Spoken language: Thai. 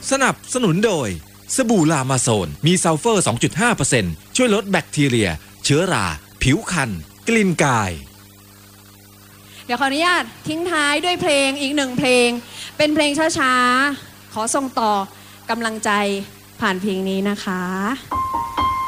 สนับสนุนโดยสบู่ลามาโซนมีซัลเฟอร์ 2.5% ช่วยลดแบคทีเรียเชื้อราผิวคันกลิ่นกายเดี๋ยวขออนุญาตทิ้งท้ายด้วยเพลงอีกหนึ่งเพลงเป็นเพลงช้าๆขอส่งต่อกำลังใจผ่านเพลงนี้นะคะ